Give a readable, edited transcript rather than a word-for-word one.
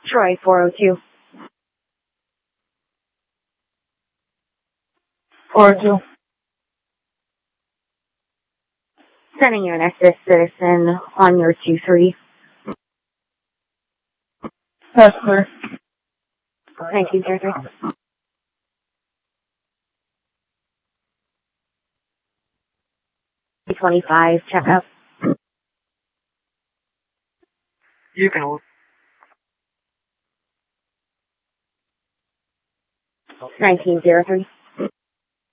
Troy 402. 402. Sending you an Nexus Citizen on your 2-3. That's clear. 1903. $25, check out. You can hold. 1903.